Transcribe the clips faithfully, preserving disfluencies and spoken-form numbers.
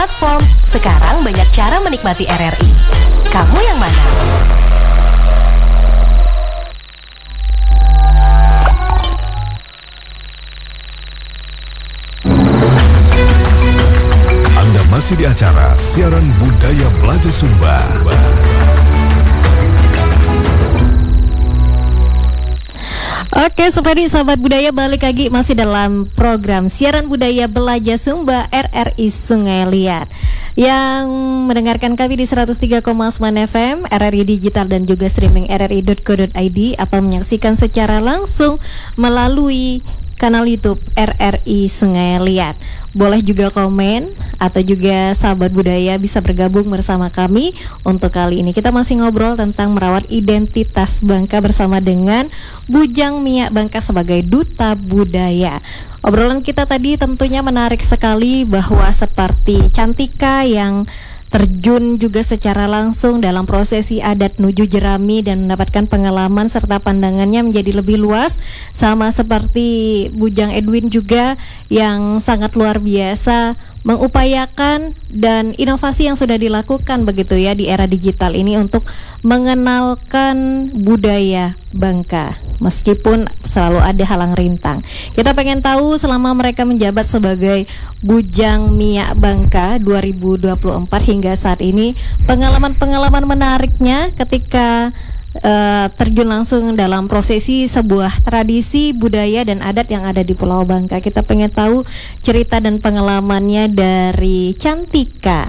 platform. Sekarang banyak cara menikmati R R I. Kamu yang mana? Anda masih di acara Siaran Budaya Belajar Sumba. Oke, seperti sahabat budaya, balik lagi masih dalam program Siaran Budaya Belajar Sumba R R I Sungai Liat. Yang mendengarkan kami di seratus tiga koma sembilan F M, R R I Digital dan juga streaming r r i dot co dot i d atau menyaksikan secara langsung melalui kanal YouTube R R I Sungai Liat. Boleh juga komen atau juga sahabat budaya bisa bergabung bersama kami. Untuk kali ini kita masih ngobrol tentang merawat identitas Bangka bersama dengan Bujang Mia Bangka sebagai duta budaya. Obrolan kita tadi tentunya menarik sekali, bahwa seperti Cantika yang terjun juga secara langsung dalam prosesi adat nuju jerami dan mendapatkan pengalaman serta pandangannya menjadi lebih luas, sama seperti Bujang Edwin juga yang sangat luar biasa mengupayakan dan inovasi yang sudah dilakukan begitu ya di era digital ini untuk mengenalkan budaya Bangka meskipun selalu ada halang rintang. Kita pengen tahu selama mereka menjabat sebagai Bujang Mia Bangka dua ribu dua puluh empat hingga saat ini, pengalaman-pengalaman menariknya ketika Uh, terjun langsung dalam prosesi sebuah tradisi budaya dan adat yang ada di Pulau Bangka. Kita pengen tahu cerita dan pengalamannya dari Cantika.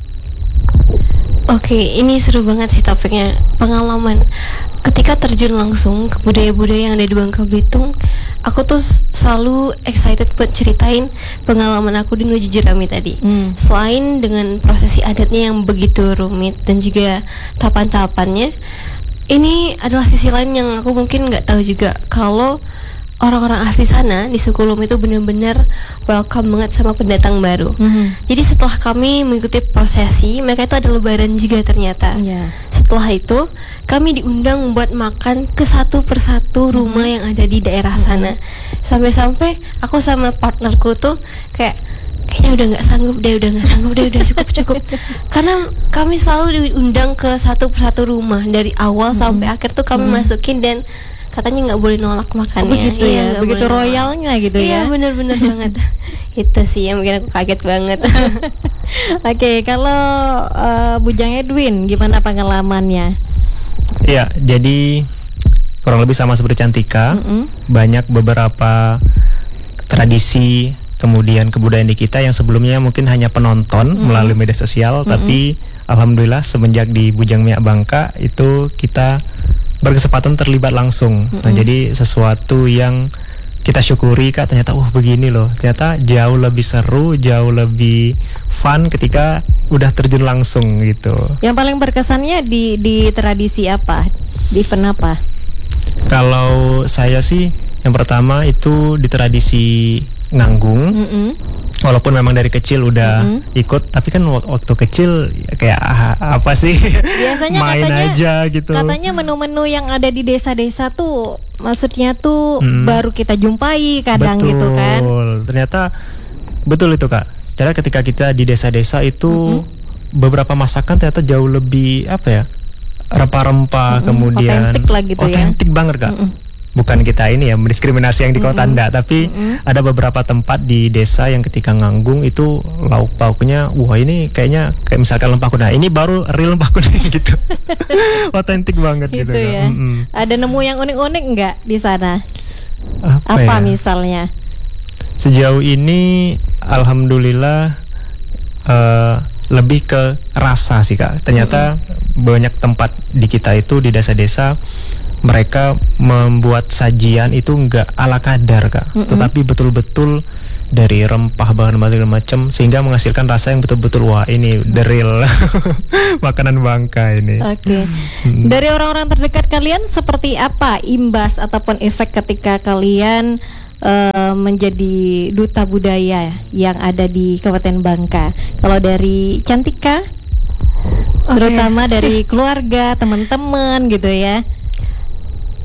Oke, ini seru banget sih topiknya, pengalaman. Ketika terjun langsung ke budaya-budaya yang ada di Bangka Belitung, aku tuh selalu excited buat ceritain pengalaman aku di Nuju Jerami tadi. Hmm. Selain dengan prosesi adatnya yang begitu rumit dan juga tahapan-tahapannya, ini adalah sisi lain yang aku mungkin nggak tahu juga, kalau orang-orang asli sana di Sukulum itu benar-benar welcome banget sama pendatang baru. Mm-hmm. Jadi setelah kami mengikuti prosesi, mereka itu ada lebaran juga ternyata. Yeah. Setelah itu kami diundang membuat makan ke satu persatu rumah mm-hmm. yang ada di daerah sana. Mm-hmm. Sampai-sampai aku sama partnerku tuh kayak kayaknya udah nggak sanggup deh, udah nggak sanggup deh, udah cukup cukup. Karena kami selalu diundang ke satu persatu rumah dari awal mm-hmm. sampai akhir tuh kami mm-hmm. masukin dan katanya nggak boleh nolak makannya. Oh, begitu ya, ya begitu royalnya gitu ya. Iya benar-benar banget. Itu sih yang bikin aku kaget banget. Oke, okay, kalau uh, Bujang Edwin gimana pengalamannya? Iya, jadi kurang lebih sama seperti Cantika. Mm-hmm. Banyak beberapa tradisi kemudian kebudayaan di kita yang sebelumnya mungkin hanya penonton mm-hmm. melalui media sosial, mm-hmm. tapi alhamdulillah semenjak di Bujang Mia Bangka itu kita berkesempatan terlibat langsung. Mm-hmm. Nah, jadi sesuatu yang kita syukuri Kak, ternyata wah begini loh. Ternyata jauh lebih seru, jauh lebih fun ketika udah terjun langsung gitu. Yang paling berkesannya di di tradisi apa? Di event apa? Kalau saya sih yang pertama itu di tradisi nganggung. Mm-hmm. Walaupun memang dari kecil udah mm-hmm. ikut, tapi kan waktu kecil kayak ah, apa sih? Biasanya main katanya, aja gitu. Katanya menu-menu yang ada di desa-desa tuh, maksudnya tuh hmm. baru kita jumpai kadang betul. Gitu kan? Betul. Ternyata betul itu Kak. Karena ketika kita di desa-desa itu mm-hmm. beberapa masakan ternyata jauh lebih apa ya? Rempah-rempah, mm-hmm. kemudian otentik lah gitu ya. Otentik banget Kak. Mm-hmm. Bukan kita ini ya mendiskriminasi yang di kota mm-hmm. enggak, tapi mm-hmm. ada beberapa tempat di desa yang ketika nganggung itu lauk pauknya wah ini kayaknya kayak misalkan lempah kuning. Nah, ini baru real lempah kuning gitu. Otentik banget gitu, gitu ya. Mm-hmm. Ada nemu yang unik-unik enggak di sana? Apa, Apa ya? Misalnya? Sejauh ini alhamdulillah uh, lebih ke rasa sih Kak. Ternyata mm-hmm. banyak tempat di kita itu di desa-desa mereka membuat sajian itu enggak ala kadar Kak, mm-hmm. tetapi betul-betul dari rempah bahan segala macam sehingga menghasilkan rasa yang betul-betul wah ini the real makanan Bangka ini. Oke. Okay. Hmm. Dari orang-orang terdekat kalian seperti apa imbas ataupun efek ketika kalian uh, menjadi duta budaya yang ada di Kabupaten Bangka? Kalau dari Cantika, okay. terutama dari keluarga, teman-teman gitu ya.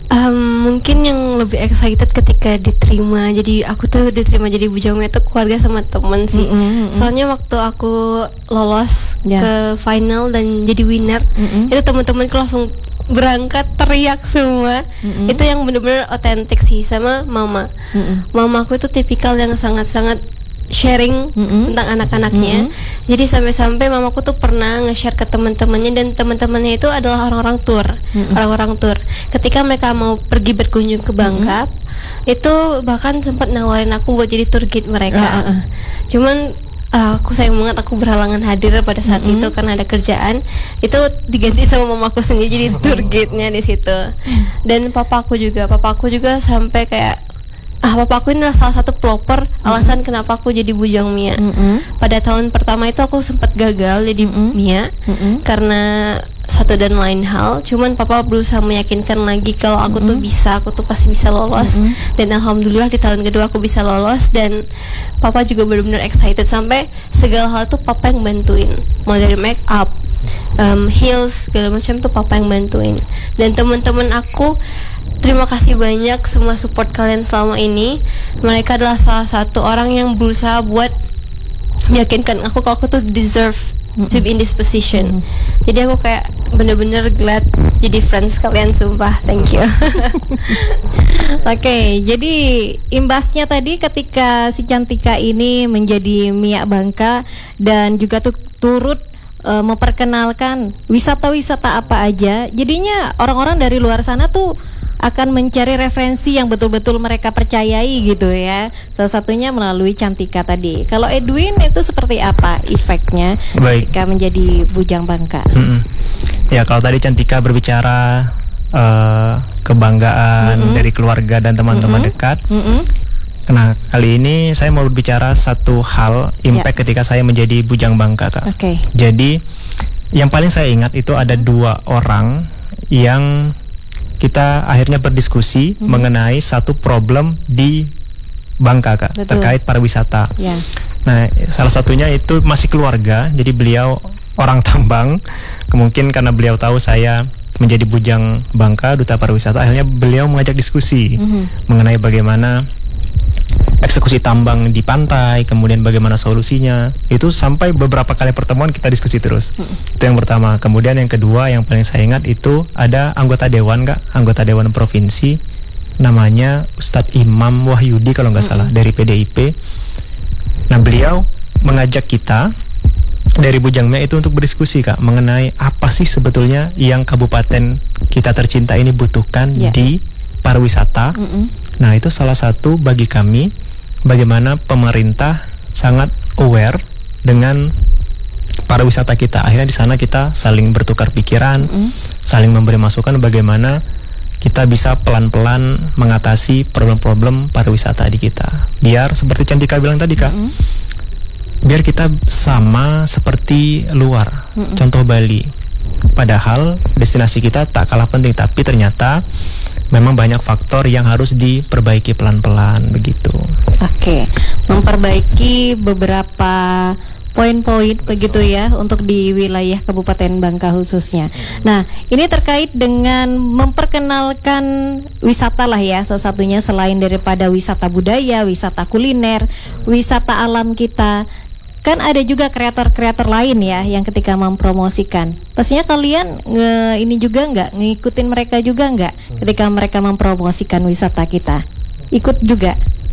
Um, mungkin yang lebih excited ketika diterima. Jadi aku tuh diterima jadi Bujang Mia tuh keluarga sama temen sih. Mm-mm, mm-mm. Soalnya waktu aku lolos Ya. ke final dan jadi winner, Mm-mm. itu teman-temanku langsung berangkat teriak semua. Mm-mm. Itu yang bener-bener otentik sih sama mama. Mm-mm. Mamaku itu tipikal yang sangat-sangat sharing Mm-mm. tentang anak-anaknya. Mm-mm. Jadi sampai-sampai mamaku tuh pernah nge-share ke teman-temannya, dan teman-temannya itu adalah orang-orang tour, Mm-mm. orang-orang tour. Ketika mereka mau pergi berkunjung ke Bangka, itu bahkan sempat nawarin aku buat jadi tour guide mereka. Ah, ah, ah. Cuman uh, aku sayang banget aku berhalangan hadir pada saat Mm-mm. itu karena ada kerjaan. Itu diganti sama mamaku sendiri jadi tour guide-nya di situ. Dan papaku juga, papaku juga sampai kayak ah papaku ini adalah salah satu pelopor alasan kenapa aku jadi Bujang Mia. Mm-mm. Pada tahun pertama itu aku sempat gagal jadi Mm-mm. Mia Mm-mm. karena satu dan lain hal. Cuman papa berusaha meyakinkan lagi kalau aku tuh Mm-mm. bisa, aku tuh pasti bisa lolos. Mm-mm. Dan alhamdulillah di tahun kedua aku bisa lolos, dan papa juga benar-benar excited sampai segala hal tuh papa yang bantuin. Mau dari make up, um, heels, segala macam tuh papa yang bantuin. Dan teman-teman aku, terima kasih banyak semua support kalian selama ini. Mereka adalah salah satu orang yang berusaha buat meyakinkan aku kalau aku tuh deserve to be in this position. Jadi aku kayak bener-bener glad jadi friends kalian, sumpah. Thank you. Oke, jadi imbasnya tadi ketika si Cantika ini menjadi Mia Bangka dan juga tuh turut e, memperkenalkan wisata-wisata apa aja, jadinya orang-orang dari luar sana tuh akan mencari referensi yang betul-betul mereka percayai gitu ya. Salah satunya melalui Cantika tadi. Kalau Edwin itu seperti apa efeknya Baik. ketika menjadi Bujang Bangka? Mm-mm. Ya, kalau tadi Cantika berbicara uh, kebanggaan Mm-mm. dari keluarga dan teman-teman Mm-mm. dekat. Mm-mm. Nah, kali ini saya mau berbicara satu hal impact Ya. ketika saya menjadi Bujang Bangka, Kak. Oke. Jadi, yang paling saya ingat itu ada dua orang yang kita akhirnya berdiskusi Mhm. mengenai satu problem di Bangka, Kak, Betul. terkait pariwisata. Ya. Nah, salah satunya itu masih keluarga. Jadi beliau orang Tambang. Mungkin karena beliau tahu saya menjadi Bujang Bangka, duta pariwisata, akhirnya beliau mengajak diskusi Mhm. mengenai bagaimana eksekusi tambang di pantai, kemudian bagaimana solusinya. Itu sampai beberapa kali pertemuan kita diskusi terus. Itu yang pertama. Kemudian yang kedua yang paling saya ingat itu ada anggota dewan, Kak, anggota dewan provinsi, namanya Ustadz Imam Wahyudi kalau nggak salah, dari P D I P. Nah, beliau mengajak kita dari Bujang Mia itu untuk berdiskusi, Kak, mengenai apa sih sebetulnya yang kabupaten kita tercinta ini butuhkan Ya. di pariwisata. Mm-mm. Nah, itu salah satu bagi kami bagaimana pemerintah sangat aware dengan pariwisata kita. Akhirnya di sana kita saling bertukar pikiran, Mm-mm. saling memberi masukan bagaimana kita bisa pelan-pelan mengatasi problem-problem pariwisata di kita. Biar seperti Cantika bilang tadi, Kak, Mm-mm. biar kita sama seperti luar. Mm-mm. Contoh Bali. Padahal destinasi kita tak kalah penting, tapi ternyata memang banyak faktor yang harus diperbaiki pelan-pelan begitu. Oke, memperbaiki beberapa poin-poin begitu ya untuk di wilayah Kabupaten Bangka khususnya. Nah, ini terkait dengan memperkenalkan wisata lah ya, salah satunya selain daripada wisata budaya, wisata kuliner, wisata alam kita. Kan ada juga kreator-kreator lain ya yang ketika mempromosikan. Pastinya kalian nge, ini juga nggak ngikutin mereka juga nggak ketika mereka mempromosikan wisata kita? Ikut juga.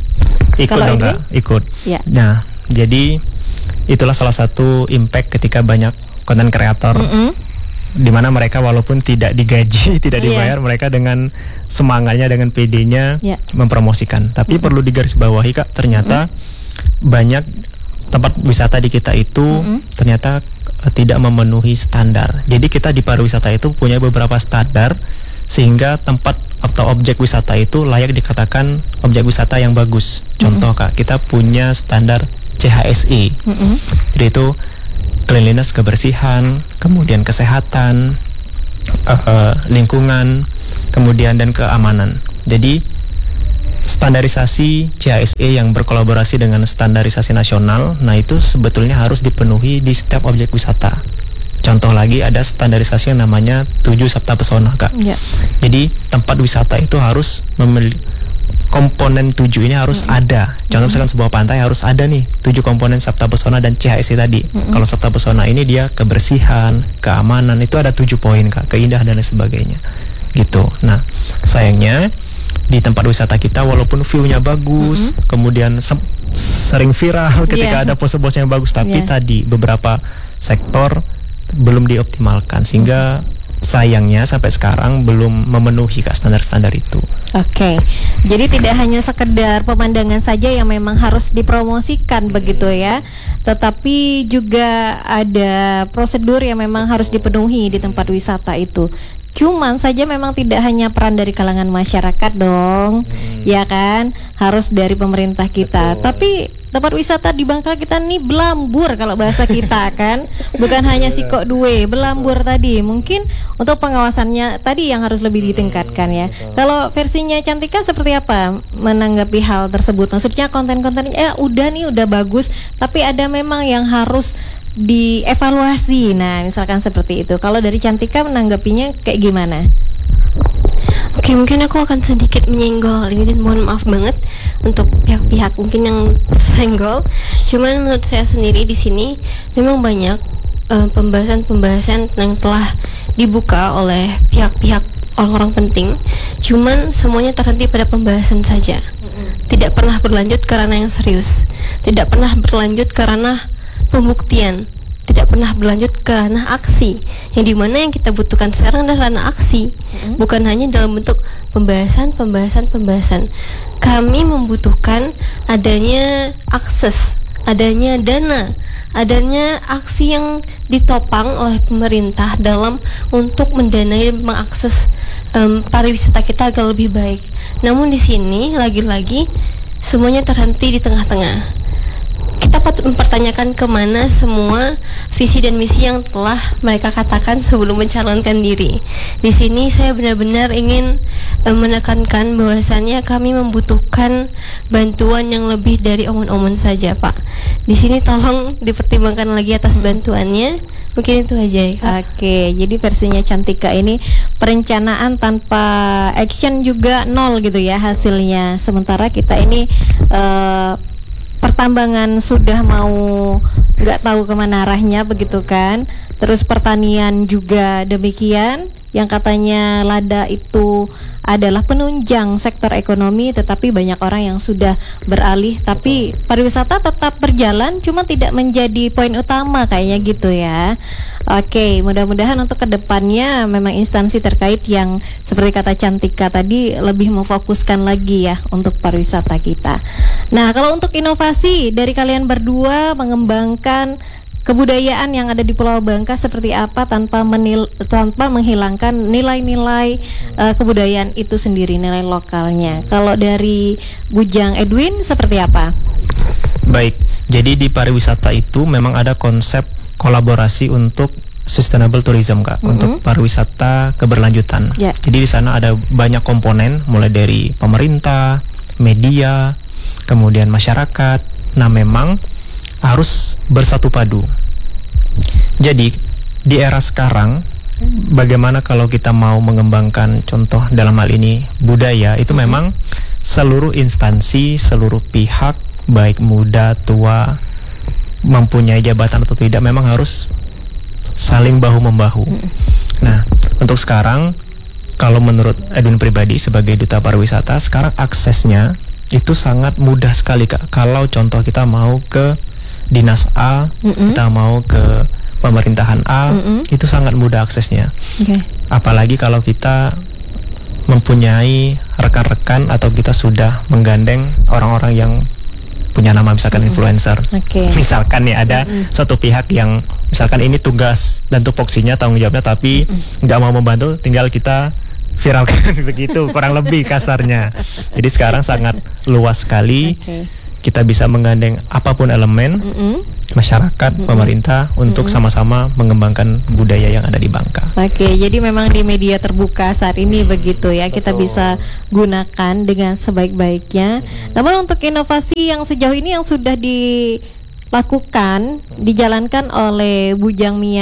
Ikut Kalau dong, Edwin? Kak, ikut. Ya. Nah, jadi itulah salah satu impact ketika banyak konten kreator Mm-mm. di mana mereka walaupun tidak digaji, tidak Iya. dibayar, mereka dengan semangatnya, dengan P D-nya Iya. mempromosikan. Tapi perlu digarisbawahi, Kak, ternyata banyak tempat wisata di kita itu Mm-mm. ternyata uh, tidak memenuhi standar. Jadi kita di pariwisata itu punya beberapa standar sehingga tempat atau objek wisata itu layak dikatakan objek wisata yang bagus. Contoh, Kak, kita punya standar C H S I. Mm-mm. Jadi itu cleanliness, kebersihan, kemudian kesehatan, uh, lingkungan, kemudian dan keamanan. Jadi standarisasi C H S E yang berkolaborasi dengan standarisasi nasional, nah itu sebetulnya harus dipenuhi di setiap objek wisata. Contoh lagi ada standarisasi yang namanya tujuh Sabta Pesona, Kak. Ya. Jadi tempat wisata itu harus memiliki komponen tujuh ini harus mm-hmm. ada. Contoh misalkan sebuah pantai harus ada nih tujuh komponen Sabta Pesona dan C H S I tadi. Mm-hmm. Kalau Sabta Pesona ini dia kebersihan, keamanan, itu ada tujuh poin, Kak, keindahan dan lain sebagainya. Gitu. Nah, sayangnya di tempat wisata kita walaupun view-nya bagus, mm-hmm. kemudian se- sering viral ketika yeah. ada pose-pose yang bagus, tapi yeah. tadi beberapa sektor belum dioptimalkan sehingga mm-hmm. sayangnya sampai sekarang belum memenuhi, Kak, standar-standar itu. Oke, jadi tidak hanya sekedar pemandangan saja yang memang harus dipromosikan begitu ya, tetapi juga ada prosedur yang memang harus dipenuhi di tempat wisata itu. Cuman saja memang tidak hanya peran dari kalangan masyarakat dong, hmm. ya kan, harus dari pemerintah kita. Betul. Tapi tempat wisata di Bangka kita nih belambur kalau bahasa kita kan, bukan hanya sikok duwe, belambur tadi. Mungkin untuk pengawasannya tadi yang harus lebih ditingkatkan ya. Hmm, kalau versinya Cantika seperti apa menanggapi hal tersebut? Maksudnya konten-kontennya eh udah nih udah bagus, tapi ada memang yang harus dievaluasi. Nah, misalkan seperti itu. Kalau dari Cantika menanggapinya kayak gimana? Oke, mungkin aku akan sedikit menyenggol ini dan mohon maaf banget untuk pihak-pihak mungkin yang tersenggol. Cuman menurut saya sendiri di sini memang banyak uh, pembahasan-pembahasan yang telah dibuka oleh pihak-pihak orang-orang penting. Cuman semuanya terhenti pada pembahasan saja. Tidak pernah berlanjut karena yang serius. Tidak pernah berlanjut karena pembuktian, tidak pernah berlanjut karena aksi. Yang dimana yang kita butuhkan sekarang adalah ranah aksi, mm-hmm. bukan hanya dalam bentuk pembahasan, pembahasan, pembahasan. Kami membutuhkan adanya akses, adanya dana, adanya aksi yang ditopang oleh pemerintah dalam untuk mendanai dan mengakses um, pariwisata kita agar lebih baik. Namun di sini lagi-lagi semuanya terhenti di tengah-tengah. Kita patut mempertanyakan kemana semua visi dan misi yang telah mereka katakan sebelum mencalonkan diri. Di sini saya benar-benar ingin uh, menekankan bahwasannya kami membutuhkan bantuan yang lebih dari omong-omong saja, Pak. Di sini tolong dipertimbangkan lagi atas bantuannya. Mungkin itu aja ya, Kak. Oke, jadi versinya Cantika ini perencanaan tanpa action juga nol gitu ya hasilnya. Sementara kita ini uh, pertambangan sudah mau nggak tahu kemana arahnya begitu kan. Terus pertanian juga demikian, yang katanya lada itu adalah penunjang sektor ekonomi, tetapi banyak orang yang sudah beralih. Tapi pariwisata tetap berjalan, cuma tidak menjadi poin utama kayaknya gitu ya. Oke, mudah-mudahan untuk kedepannya memang instansi terkait yang seperti kata Cantika tadi lebih memfokuskan lagi ya untuk pariwisata kita. Nah, kalau untuk inovasi dari kalian berdua mengembangkan kebudayaan yang ada di Pulau Bangka seperti apa tanpa menil, tanpa menghilangkan nilai-nilai uh, kebudayaan itu sendiri, nilai lokalnya. Kalau dari Bujang Edwin seperti apa? Baik, jadi di pariwisata itu memang ada konsep kolaborasi untuk sustainable tourism, Kak, mm-hmm. untuk pariwisata keberlanjutan. Yeah. Jadi di sana ada banyak komponen, mulai dari pemerintah, media, kemudian masyarakat. Nah, memang harus bersatu padu. Jadi di era sekarang, bagaimana kalau kita mau mengembangkan contoh dalam hal ini budaya, itu memang seluruh instansi, seluruh pihak, baik muda, tua, mempunyai jabatan atau tidak, memang harus saling bahu-membahu. Nah, untuk sekarang, kalau menurut Edwin pribadi sebagai duta pariwisata, sekarang aksesnya itu sangat mudah sekali, Kak. Kalau contoh kita mau ke dinas A, mm-mm. kita mau ke pemerintahan A, mm-mm. itu sangat mudah aksesnya. Okay. Apalagi kalau kita mempunyai rekan-rekan atau kita sudah menggandeng orang-orang yang punya nama, misalkan mm-hmm. influencer. Okay. Misalkan nih ada mm-hmm. suatu pihak yang misalkan ini tugas dan tupoksinya, tanggung jawabnya, tapi nggak mm-hmm. mau membantu, tinggal kita viralkan begitu, kurang lebih kasarnya. Jadi sekarang sangat luas sekali. Okay. Kita bisa menggandeng apapun elemen, mm-hmm. masyarakat, mm-hmm. pemerintah untuk mm-hmm. sama-sama mengembangkan budaya yang ada di Bangka. Oke, jadi memang di media terbuka saat ini begitu ya, kita Betul. bisa gunakan dengan sebaik-baiknya. Mm-hmm. Namun untuk inovasi yang sejauh ini yang sudah dilakukan, dijalankan oleh Bujang Mia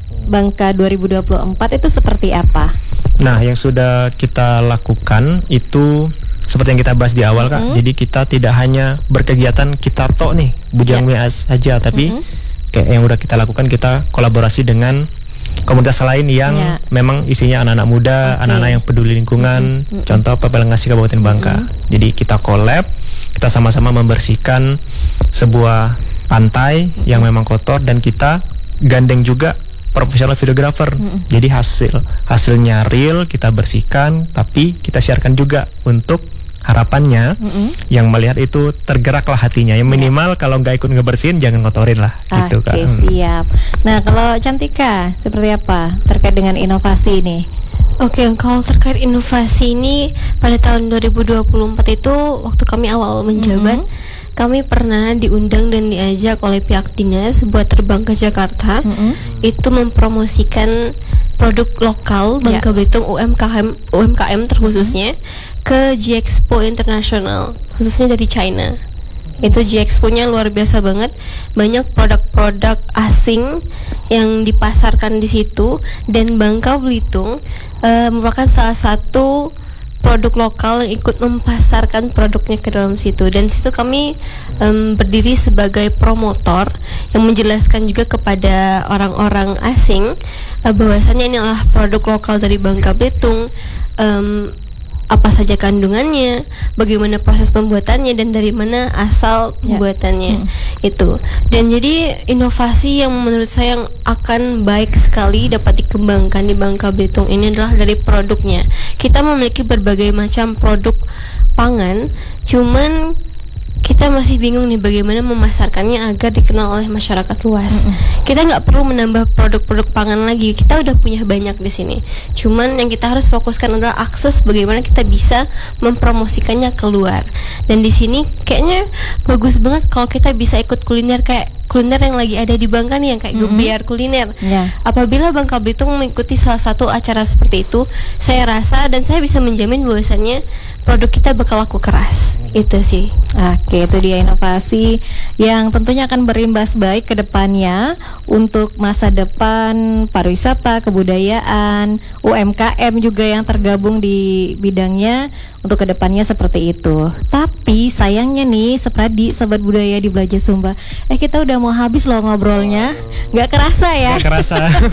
Bangka dua ribu dua puluh empat itu seperti apa? Nah, yang sudah kita lakukan itu seperti yang kita bahas di awal, Kak. Mm-hmm. Jadi kita tidak hanya berkegiatan kita tok nih Bujang Yeah. Mia saja, tapi Mm-hmm. kayak yang udah kita lakukan, kita kolaborasi dengan komunitas lain yang Yeah. memang isinya anak-anak muda, Okay. anak-anak yang peduli lingkungan. Mm-hmm. Contoh Papelengasi Kabupaten Bangka. Mm-hmm. Jadi kita collab, kita sama-sama membersihkan sebuah pantai mm-hmm. yang memang kotor, dan kita gandeng juga profesional videographer. Mm-hmm. Jadi hasil hasilnya real, kita bersihkan, tapi kita siarkan juga untuk harapannya Mm-hmm. yang melihat itu tergeraklah hatinya. Yang minimal yeah. kalau nggak ikut ngebersihin, jangan ngotorin lah. Gitu, Oke, Kak. siap. Nah, kalau Cantika seperti apa terkait dengan inovasi ini? Oke, kalau terkait inovasi ini pada tahun dua ribu dua puluh empat itu waktu kami awal menjabat, Mm-hmm. kami pernah diundang dan diajak oleh pihak dinas buat terbang ke Jakarta. Mm-hmm. Itu mempromosikan produk lokal Bangka Ya. Belitung U M K M U M K M terkhususnya ke G-Expo Internasional, khususnya dari China. Itu G-Expo-nya luar biasa banget, banyak produk-produk asing yang dipasarkan di situ, dan Bangka Belitung uh, merupakan salah satu produk lokal yang ikut mempasarkan produknya ke dalam situ. Dan situ kami um, berdiri sebagai promotor yang menjelaskan juga kepada orang-orang asing uh, bahwasannya ini adalah produk lokal dari Bangka Belitung, um, apa saja kandungannya, bagaimana proses pembuatannya, dan dari mana asal Ya. pembuatannya. Hmm. Itu. Dan jadi inovasi yang menurut saya yang akan baik sekali dapat dikembangkan di Bangka Belitung ini adalah dari produknya. Kita memiliki berbagai macam produk pangan, cuman kita masih bingung nih bagaimana memasarkannya agar dikenal oleh masyarakat luas. Mm-hmm. Kita nggak perlu menambah produk-produk pangan lagi, kita udah punya banyak di sini. Cuman yang kita harus fokuskan adalah akses, bagaimana kita bisa mempromosikannya keluar. Dan di sini kayaknya bagus banget kalau kita bisa ikut kuliner kayak kuliner yang lagi ada di Bangka nih, yang kayak Mm-hmm. Gebiar Kuliner. Ya. Apabila Bangka Belitung mengikuti salah satu acara seperti itu, saya rasa dan saya bisa menjamin bahwasannya produk kita bakal laku keras. Itu sih. Oke, itu dia inovasi yang tentunya akan berimbas baik ke depannya untuk masa depan pariwisata, kebudayaan, U M K M juga yang tergabung di bidangnya untuk kedepannya seperti itu. Tapi sayangnya nih, Sepradi, Sahabat Budaya di Belajar Sumba, eh kita udah mau habis loh ngobrolnya, nggak kerasa ya? Nggak kerasa.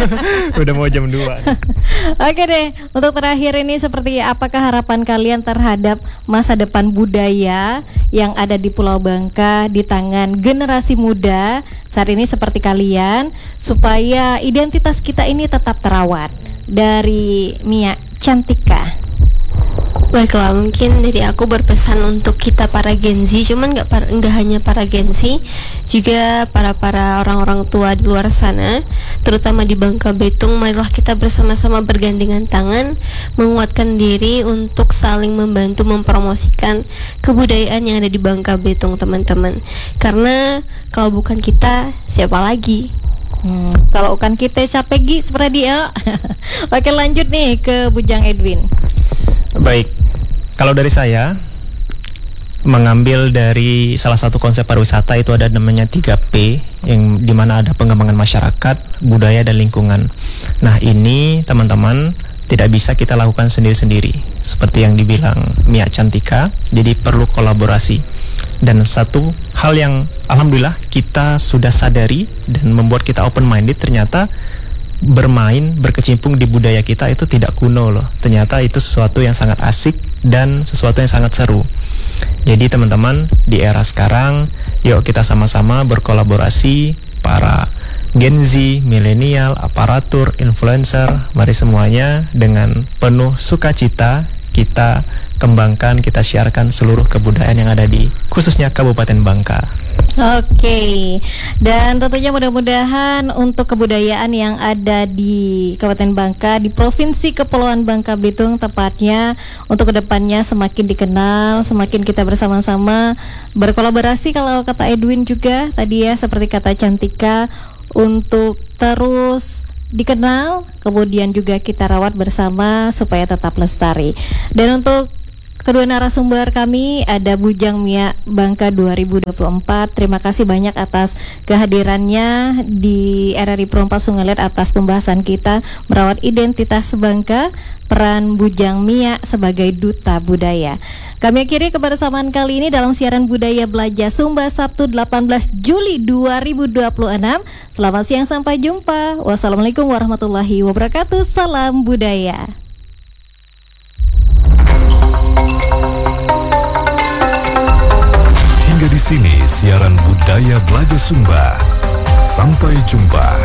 Udah mau jam dua. Oke deh, untuk terakhir ini seperti apakah harapan kalian terhadap masa depan budaya yang ada di Pulau Bangka di tangan generasi muda saat ini seperti kalian, supaya identitas kita ini tetap terawat? Dari Mia Cantika. Baiklah, mungkin dari aku berpesan untuk kita para Gen Z, cuman nggak par- nggak hanya para Gen Z, juga para para orang-orang tua di luar sana, terutama di Bangka Belitung. Marilah kita bersama-sama bergandengan tangan, menguatkan diri untuk saling membantu mempromosikan kebudayaan yang ada di Bangka Belitung, teman-teman. Karena kalau bukan kita, siapa lagi? Hmm, kalau bukan kita capek Gi seperti dia. Oke, lanjut nih ke Bujang Edwin. Baik, kalau dari saya mengambil dari salah satu konsep pariwisata itu ada namanya tiga P, yang dimana ada pengembangan masyarakat, budaya, dan lingkungan. Nah, ini teman-teman tidak bisa kita lakukan sendiri-sendiri seperti yang dibilang Mia Cantika, jadi perlu kolaborasi. Dan satu hal yang alhamdulillah kita sudah sadari dan membuat kita open minded, ternyata bermain, berkecimpung di budaya kita itu tidak kuno loh. Ternyata itu sesuatu yang sangat asik dan sesuatu yang sangat seru. Jadi teman-teman, di era sekarang, yuk kita sama-sama berkolaborasi, para Gen Z, milenial, aparatur, influencer, mari semuanya dengan penuh sukacita kita kembangkan, kita siarkan seluruh kebudayaan yang ada di khususnya Kabupaten Bangka. Oke, dan tentunya mudah-mudahan untuk kebudayaan yang ada di Kabupaten Bangka, di Provinsi Kepulauan Bangka Belitung tepatnya, untuk kedepannya semakin dikenal, semakin kita bersama-sama berkolaborasi, kalau kata Edwin juga tadi ya, seperti kata Cantika, untuk terus dikenal, kemudian juga kita rawat bersama supaya tetap lestari. Dan untuk kedua narasumber kami ada Bujang Mia Bangka dua ribu dua puluh empat. Terima kasih banyak atas kehadirannya di R R I Pro empat Sungai Liat atas pembahasan kita merawat identitas Bangka, peran Bujang Mia sebagai duta budaya. Kami akhiri kebersamaan kali ini dalam siaran Budaya Belajar Sumba Sabtu delapan belas Juli dua ribu dua puluh enam. Selamat siang, sampai jumpa. Wassalamualaikum warahmatullahi wabarakatuh. Salam budaya. Hingga di sini siaran Budaya Belajar Sumba. Sampai jumpa.